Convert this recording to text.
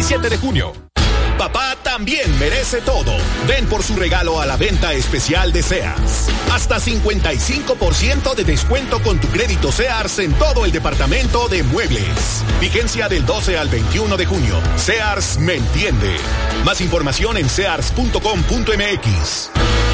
17 de junio. Papá también merece todo. Ven por su regalo a la venta especial de Sears. Hasta 55% de descuento con tu crédito Sears en todo el departamento de muebles. Vigencia del 12 al 21 de junio. Sears me entiende. Más información en sears.com.mx.